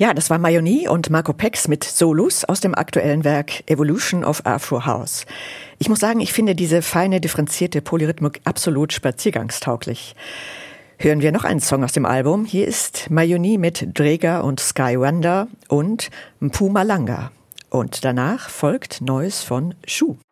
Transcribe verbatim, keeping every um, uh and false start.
Ja, das war Mayoni und Marco Pex mit Solus aus dem aktuellen Werk Evolution of Afro House. Ich muss sagen, ich finde diese feine, differenzierte Polyrhythmik absolut spaziergangstauglich. Hören wir noch einen Song aus dem Album. Hier ist Mayoni mit Drega und Sky Wonder und Mpumalanga. Und danach folgt Neues von Shu.